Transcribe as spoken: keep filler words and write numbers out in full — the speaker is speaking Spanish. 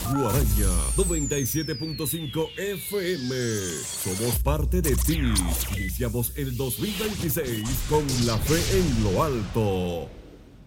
Guaraña noventa y siete punto cinco F M. Somos parte de ti. Iniciamos el dos mil veintiséis con la fe en lo alto.